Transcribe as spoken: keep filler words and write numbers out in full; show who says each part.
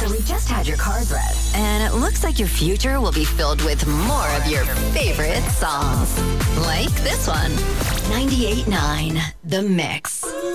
Speaker 1: So we just had your cards read. And it looks like your future will be filled with more of your favorite songs. Like this one. ninety-eight point nine The Mix.